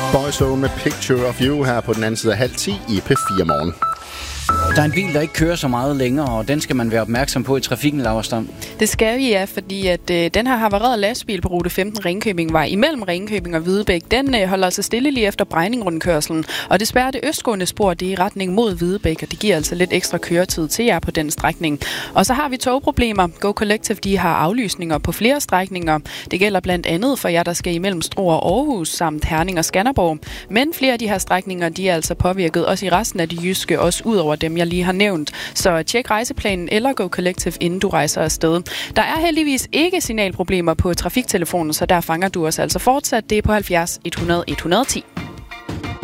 Boyzone med Picture of You her på den anden side af 9:30 i P4 Morgen. Der er en bil, der ikke kører så meget længere, og den skal man være opmærksom på i trafikken, Laurstam. Det skal vi, ja, fordi at den her havarerede lastbil på rute 15 Ringkøbingvej imellem Ringkøbing og Hvidebæk, den holder altså stille lige efter Brejningrundkørslen. Og desværre det østgående spor, det er i retning mod Hvidebæk, og det giver altså lidt ekstra køretid til jer på den strækning. Og så har vi togproblemer. Go Collective, de har aflysninger på flere strækninger. Det gælder blandt andet for jer, der skal imellem Struer og Aarhus, samt Herning og Skanderborg. Men flere af de her strækninger, de er altså påvirket, også i resten af de jyske, også ud over dem, jeg lige har nævnt. Så tjek rejseplanen eller Go Collective, inden du rejser afsted. Der er heldigvis ikke signalproblemer på trafiktelefonen, så der fanger du os altså fortsat. Det er på 70 100 110.